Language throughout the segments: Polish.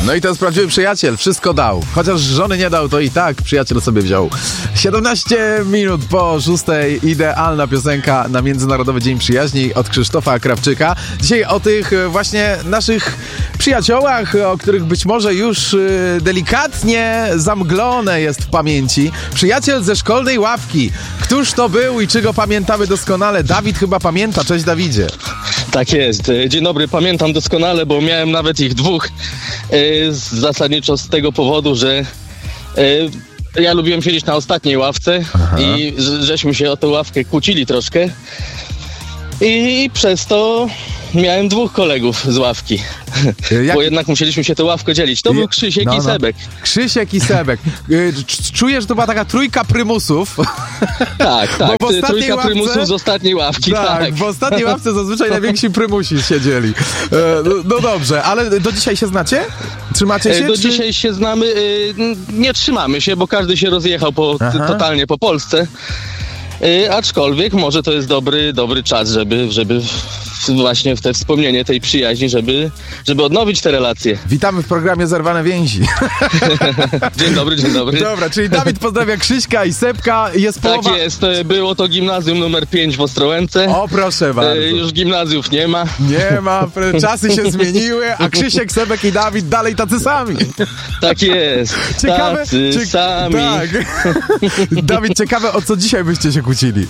No i to jest prawdziwy przyjaciel, wszystko dał. Chociaż żony nie dał, to i tak przyjaciel sobie wziął. 17 minut po 6. Idealna piosenka na Międzynarodowy Dzień Przyjaźni od Krzysztofa Krawczyka. Dzisiaj o tych właśnie naszych przyjaciołach, o których być może już delikatnie zamglone jest w pamięci. Przyjaciel ze szkolnej ławki. Któż to był i czy go pamiętamy doskonale? Dawid chyba pamięta. Cześć, Dawidzie. Tak jest. Dzień dobry, pamiętam doskonale, bo miałem nawet ich dwóch. Zasadniczo z tego powodu, że ja lubiłem siedzieć na ostatniej ławce. I żeśmy się o tę ławkę kłócili troszkę. I przez to miałem dwóch kolegów z ławki. Bo jednak musieliśmy się tę ławkę dzielić. To był Krzysiek i Sebek. Krzysiek i Sebek. Czuję, że to była taka trójka prymusów. Tak. Trójka prymusów z ostatniej ławki. Tak, w ostatniej ławce zazwyczaj najwięksi prymusi siedzieli. No dobrze, ale do dzisiaj się znacie? Trzymacie się? Dzisiaj się znamy. Nie trzymamy się, bo każdy się rozjechał totalnie po Polsce. Aczkolwiek może to jest dobry czas, żeby właśnie w te wspomnienie tej przyjaźni, żeby odnowić te relacje. Witamy w programie Zerwane Więzi. Dzień dobry. Dobra, czyli Dawid pozdrawia Krzyśka i Sepka. Jest połowa... Tak jest, było to gimnazjum numer 5 w Ostrołęce. O, proszę bardzo. Już gimnazjów nie ma. Nie ma, czasy się zmieniły, a Krzysiek, Sebek i Dawid dalej tacy sami. Tak jest, tacy sami. Tak. Dawid, ciekawe, o co dzisiaj byście się kłócili?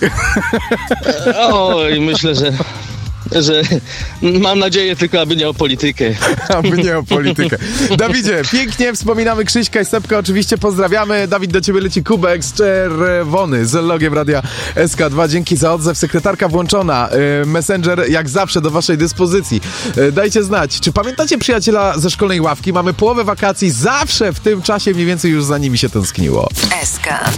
Oj, myślę, że mam nadzieję tylko, aby nie o politykę. Aby nie o politykę. Dawidzie, pięknie wspominamy Krzyśka i Sepka, oczywiście pozdrawiamy. Dawid, do ciebie leci kubek z czerwony z logiem Radia SK2. Dzięki za odzew. Sekretarka włączona. Messenger jak zawsze do waszej dyspozycji. Dajcie znać, czy pamiętacie przyjaciela ze szkolnej ławki? Mamy połowę wakacji, zawsze w tym czasie mniej więcej już za nimi się tęskniło. SK.